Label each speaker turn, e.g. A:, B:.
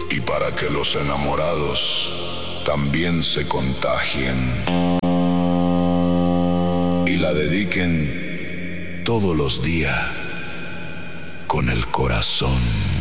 A: y para que los enamorados también se contagien y la dediquen todos los días con el corazón.